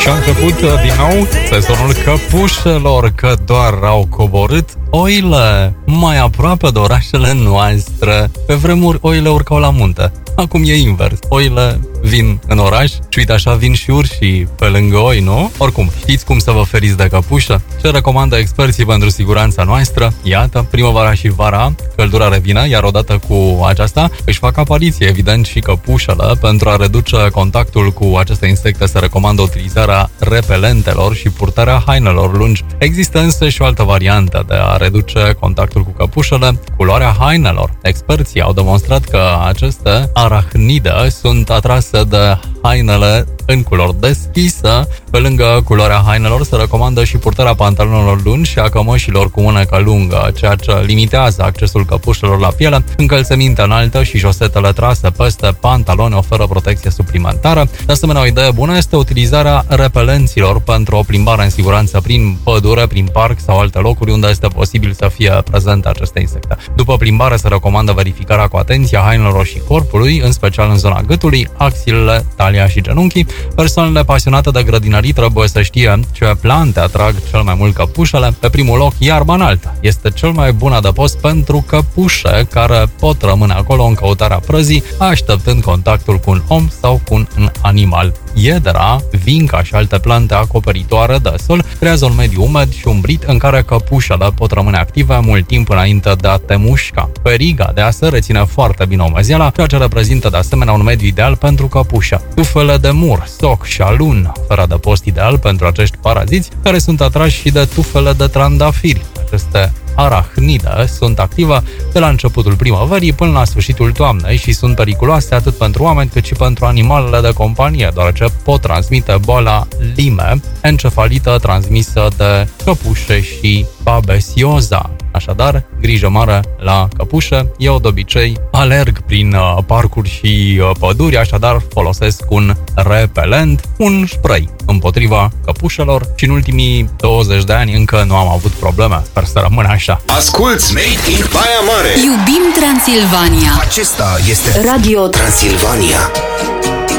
Și a început din nou sezonul căpușelor, că doar au coborât oile mai aproape de orașele noastre. Pe vremuri oile urcau la munte, acum e invers. Oile vin în oraș și uite așa vin și urșii pe lângă oi, nu? Oricum, știți cum să vă feriți de căpușă? Ce recomandă experții pentru siguranța noastră? Iată, primăvara și vara, căldura revine, iar odată cu aceasta își fac apariție, evident, și căpușele. Pentru a reduce contactul cu aceste insecte se recomandă utilizarea repelentelor și purtarea hainelor lungi. Există însă și o altă variantă de a reduce contactul cu căpușele: culoarea hainelor. Experții au demonstrat că aceste arahnide sunt atrase de hainele în culori deschisă. Pe lângă culoarea hainelor se recomandă și purtarea pantalonilor lungi și a cămășilor cu mânecă lungă, ceea ce limitează accesul căpușelor la piele. Încălțăminte înaltă și șosetele trase peste pantaloni oferă protecție suplimentară. De asemenea, o idee bună este utilizarea repelenților pentru o plimbare în siguranță prin pădure, prin parc sau alte locuri unde este posibil să fie prezente aceste insecte. După plimbare se recomandă verificarea cu atenție a hainelor și corpului, în special în zona gâtului, axilele, talia și genunchii. Persoanele pasionate de grădinării trebuie să știe ce plante atrag cel mai mult căpușele. Pe primul loc, iarba înaltă este cel mai bun adăpost pentru căpușe, care pot rămâne acolo în căutarea prăzii, așteptând contactul cu un om sau cu un animal. Iedera, vinca și alte plante acoperitoare de sol creează un mediu umed și umbrit în care căpușele pot rămâne active mult timp înainte de a te mușca. Periga de asă reține foarte bine umezeala, ceea ce reprezintă de asemenea un mediu ideal pentru căpușă. Tufele de mur, soc și alun oferă adăpost ideal pentru acești paraziți, care sunt atrași și de tufele de trandafiri. Aceste arahnide sunt active de la începutul primăverii până la sfârșitul toamnei și sunt periculoase atât pentru oameni cât și pentru animalele de companie, deoarece pot transmite boala Lyme, encefalită transmisă de căpușe și babesioza. Așadar, grijă mare la căpușe. Eu de obicei alerg prin parcuri și păduri, așadar folosesc un repelent, un spray împotriva căpușelor și în ultimii 20 de ani încă nu am avut probleme. Sper să rămână așa. Asculți Made in Baia Mare. Iubim Transilvania. Acesta este Radio Transilvania.